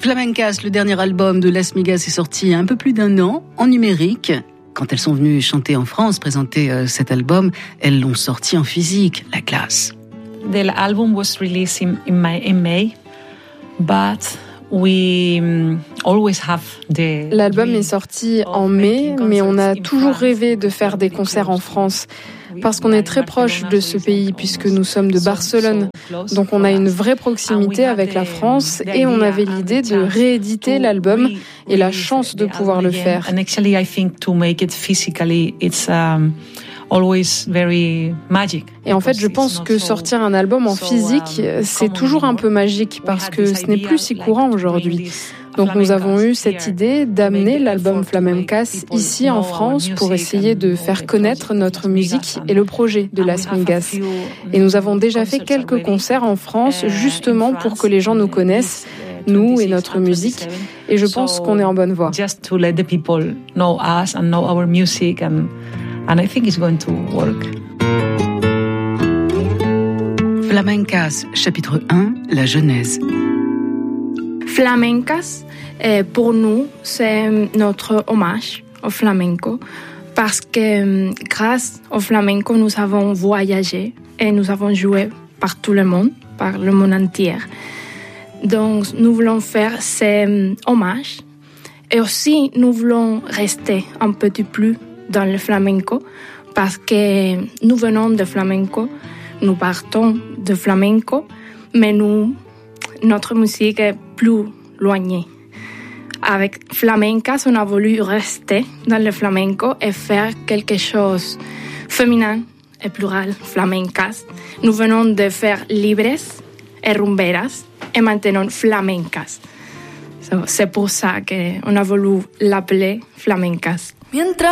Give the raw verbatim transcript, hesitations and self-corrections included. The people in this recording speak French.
Flamencas, le dernier album de Las Migas, est sorti il y a un peu plus d'un an, en numérique. Quand elles sont venues chanter en France, présenter euh, cet album, elles l'ont sorti en physique, la classe. The album was released in, in, May, in May, but we um, always have the... L'album est sorti en mai, mais on a toujours rêvé de faire des concerts en France. Parce qu'on est très proche de ce pays, puisque nous sommes de Barcelone. Donc on a une vraie proximité avec la France et on avait l'idée de rééditer l'album et la chance de pouvoir le faire. Et en fait, je pense que sortir un album en physique, c'est toujours un peu magique parce que ce n'est plus si courant aujourd'hui. Donc nous avons eu cette idée d'amener l'album Flamencas ici en France pour essayer de faire connaître notre musique et le projet de Las Migas. Et nous avons déjà fait quelques concerts en France justement pour que les gens nous connaissent, nous et notre musique. Et je pense qu'on est en bonne voie. Just to let the people know us and know our music and and I think it's going to work. Flamencas, chapitre un, la genèse. Flamencas, euh, pour nous, c'est notre hommage au flamenco parce que grâce au flamenco, nous avons voyagé et nous avons joué par tout le monde, par le monde entier. Donc, nous voulons faire ces hommages et aussi nous voulons rester un petit peu dans le flamenco parce que nous venons de flamenco, nous partons de flamenco, mais nous, notre musique est plus éloignée. Avec Flamencas, on a voulu rester dans le flamenco et faire quelque chose féminin et plural, flamencas. Nous venons de faire libres et rumberas et maintenant flamencas. C'est pour ça qu'on a voulu l'appeler Flamencas. Mientras